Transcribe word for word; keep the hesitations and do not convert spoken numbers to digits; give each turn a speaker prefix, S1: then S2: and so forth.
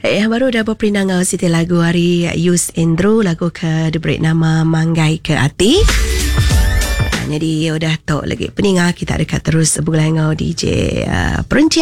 S1: Eh, yang baru dah berperinangau Siti lagu hari Yus Endro, lagu ke diberi nama Manggai ke Hati. Jadi udah tahu lagi peningah kita dekat terus bergelangau D J uh, Peruncian